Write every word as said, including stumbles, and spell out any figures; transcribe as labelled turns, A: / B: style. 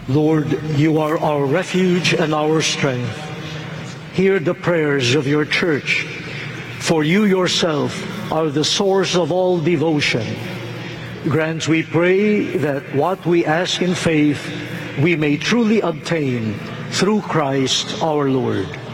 A: Lord, you are our refuge and our strength. Hear the prayers of your church, for you yourself are the source of all devotion. Grant, we pray, that what we ask in faith we may truly obtain through Christ our Lord.